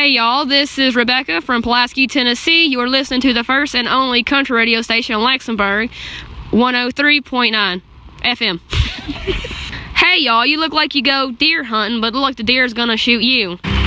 Hey y'all, this is Rebecca from Pulaski, Tennessee. You are listening to the first and only country radio station in Luxembourg, 103.9 FM. Hey y'all, you look like you go deer hunting, but look like the deer's gonna shoot you.